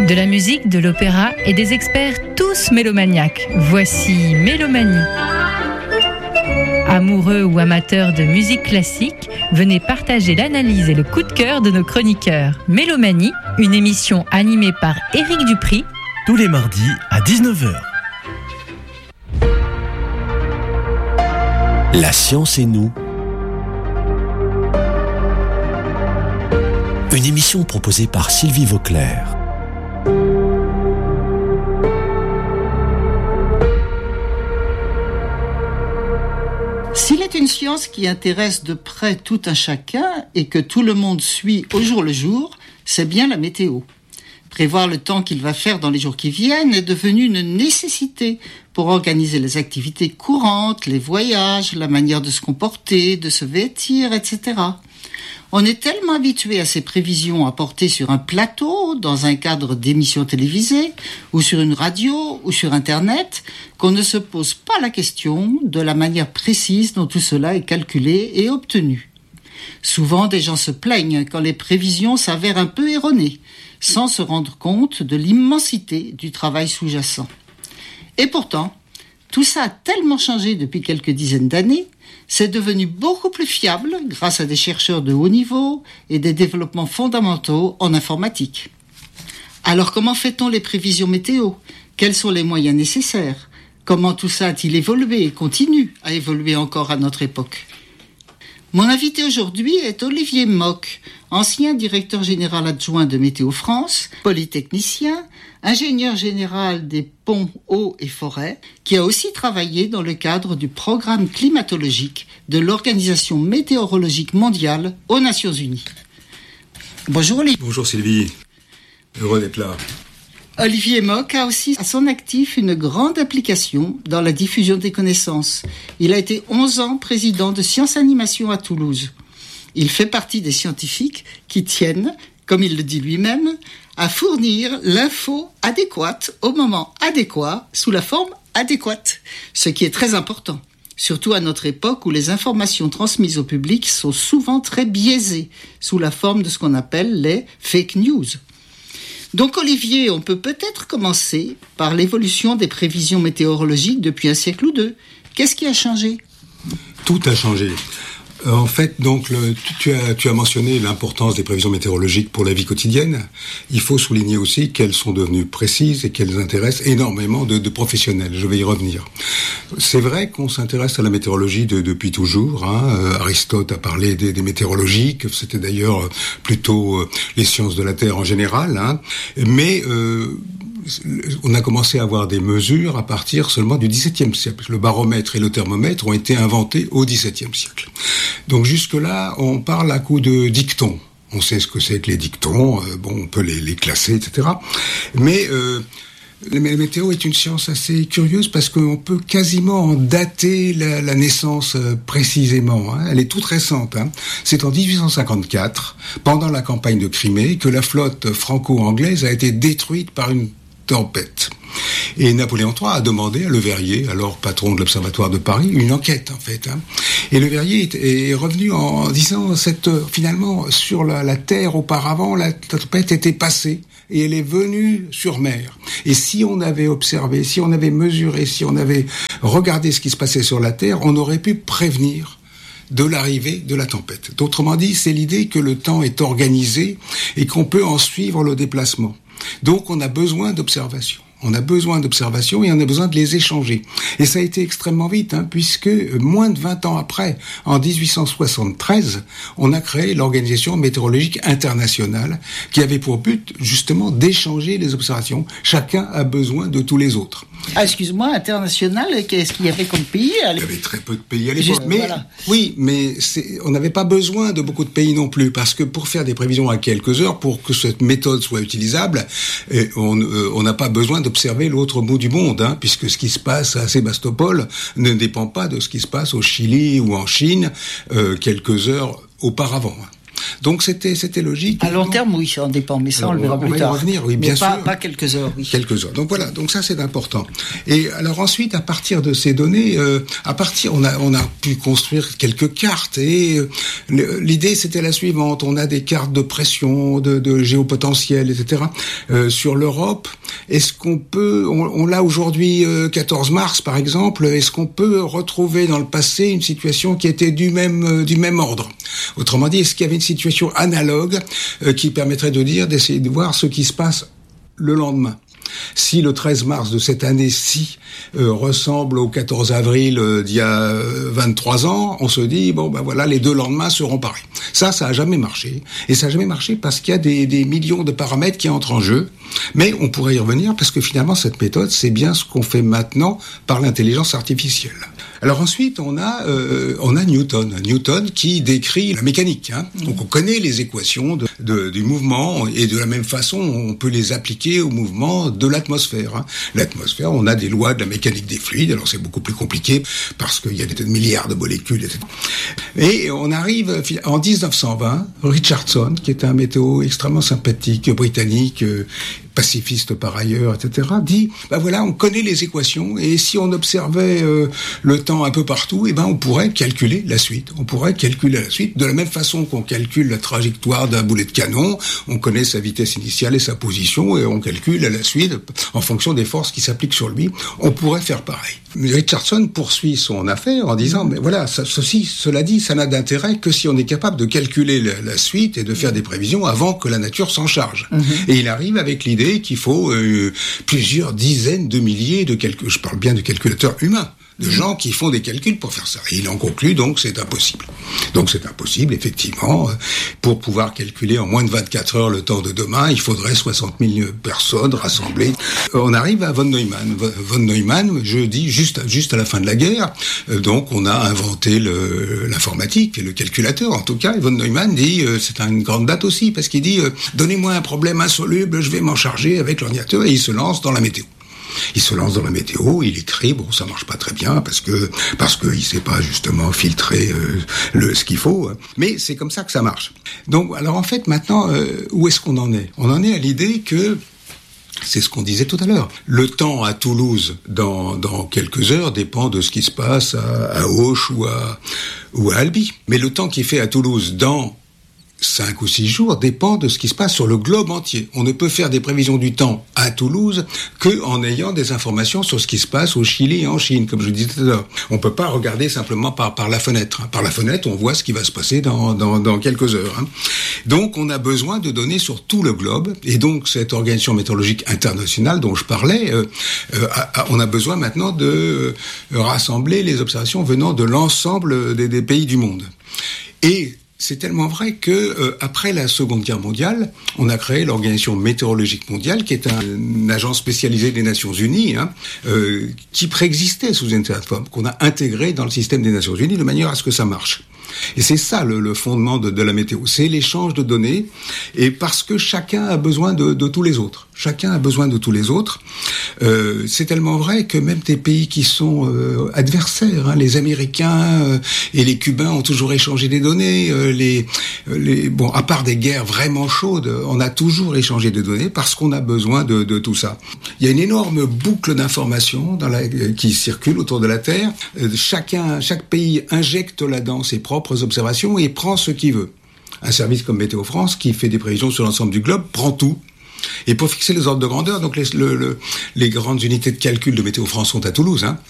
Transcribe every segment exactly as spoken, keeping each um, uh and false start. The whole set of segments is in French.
De la musique, de l'opéra et des experts tous mélomaniaques. Voici Mélomanie. Amoureux ou amateurs de musique classique, venez partager l'analyse et le coup de cœur de nos chroniqueurs. Mélomanie, une émission animée par Éric Dupri, tous les mardis à dix-neuf heures. La science et nous. Une émission proposée par Sylvie Vauclair. S'il est une science qui intéresse de près tout un chacun et que tout le monde suit au jour le jour, c'est bien la météo. Prévoir le temps qu'il va faire dans les jours qui viennent est devenu une nécessité pour organiser les activités courantes, les voyages, la manière de se comporter, de se vêtir, et cetera. On est tellement habitué à ces prévisions apportées sur un plateau, dans un cadre d'émissions télévisées, ou sur une radio, ou sur Internet, qu'on ne se pose pas la question de la manière précise dont tout cela est calculé et obtenu. Souvent, des gens se plaignent quand les prévisions s'avèrent un peu erronées, sans se rendre compte de l'immensité du travail sous-jacent. Et pourtant, tout ça a tellement changé depuis quelques dizaines d'années, c'est devenu beaucoup plus fiable grâce à des chercheurs de haut niveau et des développements fondamentaux en informatique. Alors comment fait-on les prévisions météo ? Quels sont les moyens nécessaires ? Comment tout ça a-t-il évolué et continue à évoluer encore à notre époque ? Mon invité aujourd'hui est Olivier Mock, ancien directeur général adjoint de Météo France, polytechnicien, ingénieur général des ponts, eaux et forêts, qui a aussi travaillé dans le cadre du programme climatologique de l'Organisation météorologique mondiale aux Nations Unies. Bonjour Olivier. Bonjour Sylvie, heureux d'être là. Olivier Mock a aussi à son actif une grande application dans la diffusion des connaissances. Il a été onze ans président de Sciences Animation à Toulouse. Il fait partie des scientifiques qui tiennent, comme il le dit lui-même, à fournir l'info adéquate au moment adéquat, sous la forme adéquate, ce qui est très important, surtout à notre époque où les informations transmises au public sont souvent très biaisées, sous la forme de ce qu'on appelle les fake news. Donc Olivier, on peut peut-être commencer par l'évolution des prévisions météorologiques depuis un siècle ou deux. Qu'est-ce qui a changé ? Tout a changé. Euh, en fait, donc, le, tu, as, tu as mentionné l'importance des prévisions météorologiques pour la vie quotidienne. Il faut souligner aussi qu'elles sont devenues précises et qu'elles intéressent énormément de, de professionnels. Je vais y revenir. C'est vrai qu'on s'intéresse à la météorologie de, depuis toujours. Hein. Euh, Aristote a parlé des, des météorologies, que c'était d'ailleurs plutôt euh, les sciences de la Terre en général. Hein. Mais euh, on a commencé à avoir des mesures à partir seulement du dix-septième siècle. Le baromètre et le thermomètre ont été inventés au dix-septième siècle. Donc jusque-là, on parle à coup de dictons. On sait ce que c'est que les dictons, euh, bon, on peut les, les classer, et cetera. Mais euh, la météo est une science assez curieuse parce qu'on peut quasiment en dater la, la naissance euh, précisément. Hein. Elle est toute récente. Hein. C'est en dix-huit cent cinquante-quatre, pendant la campagne de Crimée, que la flotte franco-anglaise a été détruite par une tempête. Et Napoléon trois a demandé à Le Verrier, alors patron de l'Observatoire de Paris, une enquête en fait. Hein. Et Le Verrier est, est revenu en disant cette finalement sur la, la terre auparavant la tempête était passée et elle est venue sur mer. Et si on avait observé, si on avait mesuré, si on avait regardé ce qui se passait sur la terre, on aurait pu prévenir de l'arrivée de la tempête. Autrement dit, c'est l'idée que le temps est organisé et qu'on peut en suivre le déplacement. Donc on a besoin d'observation. On a besoin d'observations et on a besoin de les échanger. Et ça a été extrêmement vite, hein, puisque moins de vingt ans après, en dix-huit cent soixante-treize, on a créé l'Organisation météorologique internationale qui avait pour but, justement, d'échanger les observations. Chacun a besoin de tous les autres. Ah, excuse-moi, international, qu'est-ce qu'il y avait comme pays à Il y avait très peu de pays à l'époque. Juste, mais, voilà. Oui, mais c'est, on n'avait pas besoin de beaucoup de pays non plus, parce que pour faire des prévisions à quelques heures, pour que cette méthode soit utilisable, eh, on euh, on n'a pas besoin d'observer l'autre bout du monde, hein, puisque ce qui se passe à Sébastopol ne dépend pas de ce qui se passe au Chili ou en Chine euh, quelques heures auparavant. Donc c'était c'était logique. À long terme, oui, ça en dépend, mais ça alors, on le verra on plus tard. On va y revenir, oui, mais bien pas, sûr. Pas quelques heures, oui. Quelques heures. Donc voilà, donc ça c'est important. Et alors ensuite, à partir de ces données, euh, à partir, on a on a pu construire quelques cartes et euh, l'idée c'était la suivante. On a des cartes de pression, de, de géopotentiel, et cetera. Euh, sur l'Europe, est-ce qu'on peut, on, on l'a aujourd'hui euh, quatorze mars par exemple, est-ce qu'on peut retrouver dans le passé une situation qui était du même euh, du même ordre? Autrement dit, est-ce qu'il y avait une situation analogue euh, qui permettrait de dire, d'essayer de voir ce qui se passe le lendemain? Si le treize mars de cette année-ci euh, ressemble au quatorze avril euh, d'il y a euh, vingt-trois ans, on se dit, bon ben voilà, les deux lendemains seront pareils. Ça, ça a jamais marché. Et ça a jamais marché parce qu'il y a des, des millions de paramètres qui entrent en jeu. Mais on pourrait y revenir parce que finalement, cette méthode, c'est bien ce qu'on fait maintenant par l'intelligence artificielle. Alors ensuite, on a euh, on a Newton, Newton qui décrit la mécanique. Hein. Donc on connaît les équations de, de, du mouvement et de la même façon, on peut les appliquer au mouvement de l'atmosphère. Hein. L'atmosphère, on a des lois de la mécanique des fluides. Alors c'est beaucoup plus compliqué parce qu'il y a des milliards de molécules, et cetera. Et on arrive en dix-neuf cent vingt, Richardson, qui est un météo extrêmement sympathique, britannique, euh, pacifiste par ailleurs, et cetera, dit, ben voilà, on connaît les équations et si on observait euh, le temps un peu partout, eh ben on pourrait calculer la suite. On pourrait calculer la suite de la même façon qu'on calcule la trajectoire d'un boulet de canon. On connaît sa vitesse initiale et sa position et on calcule la suite en fonction des forces qui s'appliquent sur lui. On pourrait faire pareil. Richardson poursuit son affaire en disant, mais voilà, ça, ceci, cela dit, ça n'a d'intérêt que si on est capable de calculer la, la suite et de faire des prévisions avant que la nature s'en charge. Mmh. Et il arrive avec l'idée qu'il faut euh, plusieurs dizaines de milliers de calculs. Je parle bien de calculateurs humains, de gens qui font des calculs pour faire ça. Et il en conclut donc c'est impossible. Donc c'est impossible, effectivement. Pour pouvoir calculer en moins de vingt-quatre heures le temps de demain, il faudrait soixante mille personnes rassemblées. On arrive à von Neumann. Von Neumann, je dis juste, juste à la fin de la guerre, donc on a inventé le, l'informatique, le calculateur en tout cas. Et von Neumann dit, c'est une grande date aussi, parce qu'il dit, donnez-moi un problème insoluble, je vais m'en charger avec l'ordinateur, et il se lance dans la météo. Il se lance dans la météo, il écrit, bon, ça marche pas très bien parce que parce que il sait pas justement filtrer euh, le ce qu'il faut, hein. Mais c'est comme ça que ça marche. Donc, alors en fait, maintenant, euh, où est-ce qu'on en est? On en est à l'idée que c'est ce qu'on disait tout à l'heure. Le temps à Toulouse dans dans quelques heures dépend de ce qui se passe à, à Auch ou à ou à Albi. Mais le temps qui fait à Toulouse dans cinq ou six jours dépend de ce qui se passe sur le globe entier. On ne peut faire des prévisions du temps à Toulouse que en ayant des informations sur ce qui se passe au Chili et en Chine, comme je le disais tout à l'heure. On peut pas regarder simplement par, par la fenêtre. Par la fenêtre, on voit ce qui va se passer dans, dans, dans quelques heures. Donc, on a besoin de données sur tout le globe. Et donc, cette organisation météorologique internationale dont je parlais, euh, euh, a, on a besoin maintenant de euh, rassembler les observations venant de l'ensemble des, des pays du monde. Et c'est tellement vrai que euh, après la Seconde Guerre mondiale, on a créé l'Organisation météorologique mondiale, qui est un, une agence spécialisée des Nations Unies, hein, euh, qui préexistait sous une certaine forme, qu'on a intégré dans le système des Nations Unies de manière à ce que ça marche. Et c'est ça le, le fondement de, de la météo, c'est l'échange de données, et parce que chacun a besoin de, de tous les autres. Chacun a besoin de tous les autres. Euh, c'est tellement vrai que même des pays qui sont euh, adversaires, hein, les Américains euh, et les Cubains ont toujours échangé des données. Euh, les, les, bon, à part des guerres vraiment chaudes, on a toujours échangé des données parce qu'on a besoin de, de tout ça. Il y a une énorme boucle d'informations dans la, qui circule autour de la Terre. Euh, chacun, chaque pays injecte là-dedans ses propres observations et prend ce qu'il veut. Un service comme Météo France, qui fait des prévisions sur l'ensemble du globe, prend tout. Et pour fixer les ordres de grandeur, donc les, le, le, les grandes unités de calcul de Météo France sont à Toulouse. Hein.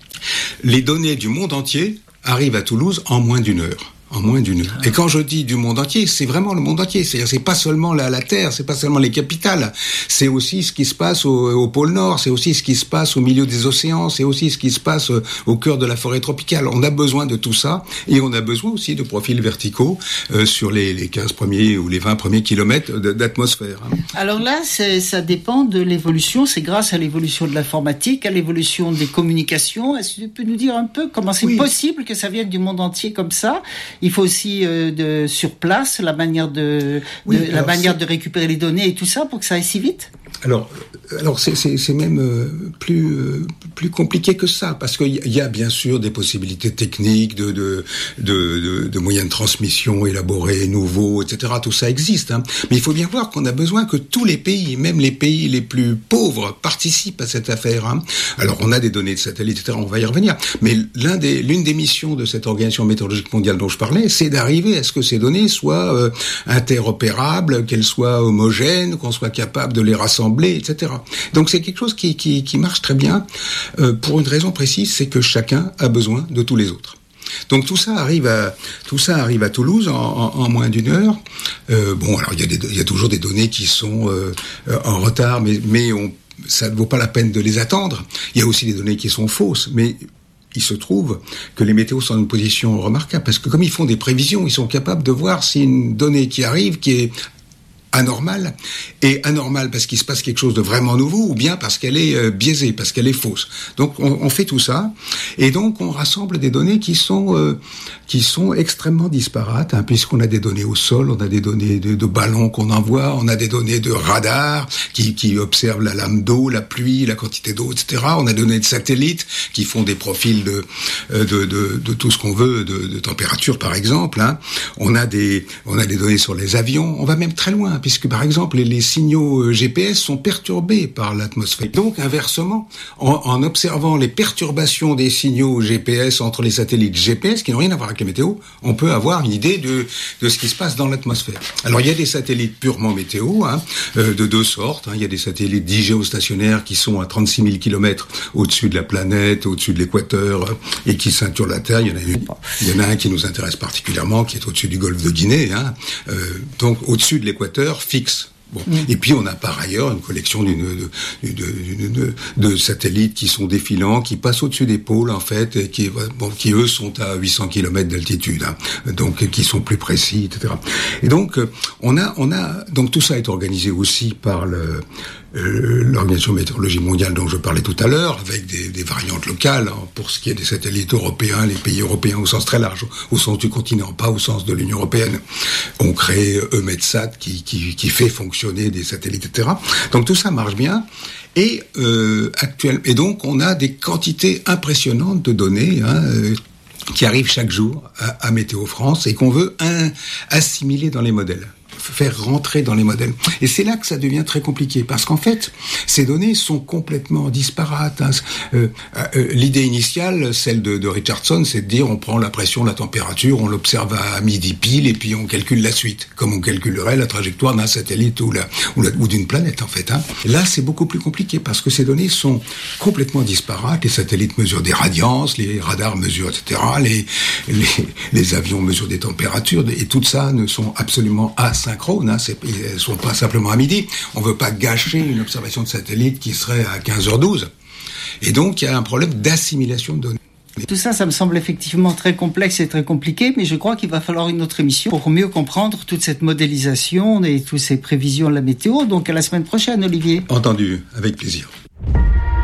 Les données du monde entier arrivent à Toulouse en moins d'une heure. En moins d'une heure. Et quand je dis du monde entier, c'est vraiment le monde entier. C'est-à-dire, c'est pas seulement la, la Terre, c'est pas seulement les capitales. C'est aussi ce qui se passe au, au pôle Nord, c'est aussi ce qui se passe au milieu des océans, c'est aussi ce qui se passe au cœur de la forêt tropicale. On a besoin de tout ça, et on a besoin aussi de profils verticaux euh, sur les, les quinze premiers ou les vingt premiers kilomètres d'atmosphère. Hein. Alors là, c'est, ça dépend de l'évolution. C'est grâce à l'évolution de l'informatique, à l'évolution des communications. Est-ce que tu peux nous dire un peu comment c'est oui. possible que ça vienne du monde entier comme ça? Il faut aussi euh, de sur place la manière de, oui, de la manière c'est... de récupérer les données et tout ça pour que ça aille si vite. Alors, alors c'est, c'est, c'est même euh, plus euh, plus compliqué que ça, parce qu'il y a bien sûr des possibilités techniques de de de, de, de moyens de transmission élaborés, nouveaux, et cetera. Tout ça existe, hein. Mais il faut bien voir qu'on a besoin que tous les pays, même les pays les plus pauvres, participent à cette affaire, hein. Alors, on a des données de satellites, et cetera. On va y revenir. Mais l'un des l'une des missions de cette organisation météorologique mondiale dont je parlais, c'est d'arriver à ce que ces données soient euh, interopérables, qu'elles soient homogènes, qu'on soit capable de les rassembler, et cetera. Donc c'est quelque chose qui, qui, qui marche très bien euh, pour une raison précise, c'est que chacun a besoin de tous les autres. Donc tout ça arrive à tout ça arrive à Toulouse en, en, en moins d'une heure. Euh, bon, alors il y a des, il y a toujours des données qui sont euh, en retard, mais mais on, ça ne vaut pas la peine de les attendre. Il y a aussi des données qui sont fausses, mais il se trouve que les météos sont dans une position remarquable parce que comme ils font des prévisions, ils sont capables de voir si une donnée qui arrive, qui est anormale, et anormale parce qu'il se passe quelque chose de vraiment nouveau, ou bien parce qu'elle est euh, biaisée, parce qu'elle est fausse. Donc on, on fait tout ça, et donc on rassemble des données qui sont euh, qui sont extrêmement disparates, hein, puisqu'on a des données au sol, on a des données de, de ballons qu'on envoie, on a des données de radars qui, qui observent la lame d'eau, la pluie, la quantité d'eau, et cetera. On a des données de satellites qui font des profils de de de, de tout ce qu'on veut, de, de température par exemple, hein. On a des on a des données sur les avions, on va même très loin, puisque par exemple les, les signaux G P S sont perturbés par l'atmosphère. Donc inversement, en, en observant les perturbations des signaux G P S entre les satellites G P S qui n'ont rien à voir avec les météos, on peut avoir une idée de, de ce qui se passe dans l'atmosphère. Alors il y a des satellites purement météo, hein, euh, de deux sortes. Hein. Il y a des satellites dits géostationnaires qui sont à trente-six mille kilomètres au-dessus de la planète, au-dessus de l'équateur, et qui ceinturent la Terre. Il y en a, une, il y en a un qui nous intéresse particulièrement, qui est au-dessus du golfe de Guinée, hein, euh, donc au-dessus de l'équateur fixe. Bon. Mmh. Et puis on a par ailleurs une collection d'une, de, de, de, de satellites qui sont défilants, qui passent au-dessus des pôles en fait, et qui, bon, qui eux sont à huit cents kilomètres d'altitude, hein, donc qui sont plus précis, et cetera. Et donc on a, on a, donc tout ça est organisé aussi par le, euh, l'Organisation météorologique mondiale dont je parlais tout à l'heure, avec des, des variantes locales, hein, pour ce qui est des satellites européens, les pays européens au sens très large, au, au sens du continent, pas au sens de l'Union européenne. On crée EUMETSAT qui, qui, qui fait fonctionner des satellites, et cetera. Donc tout ça marche bien. Et euh, actuellement, et donc on a des quantités impressionnantes de données, hein, euh, qui arrivent chaque jour à, à Météo France et qu'on veut un, assimiler dans les modèles, faire rentrer dans les modèles. Et c'est là que ça devient très compliqué, parce qu'en fait, ces données sont complètement disparates, hein. Euh, euh, l'idée initiale, celle de, de Richardson, c'est de dire on prend la pression, la température, on l'observe à midi pile, et puis on calcule la suite, comme on calculerait la trajectoire d'un satellite ou, la, ou, la, ou d'une planète, en fait, hein. Là, c'est beaucoup plus compliqué, parce que ces données sont complètement disparates. Les satellites mesurent des radiances, les radars mesurent, et cetera. Les, les, les avions mesurent des températures, et tout ça ne sont absolument asynchrones. Hein, elles ne sont pas simplement à midi. On ne veut pas gâcher une observation de satellite qui serait à quinze heures douze. Et donc, il y a un problème d'assimilation de données. Tout ça, ça me semble effectivement très complexe et très compliqué, mais je crois qu'il va falloir une autre émission pour mieux comprendre toute cette modélisation et toutes ces prévisions de la météo. Donc, à la semaine prochaine, Olivier. Entendu, avec plaisir.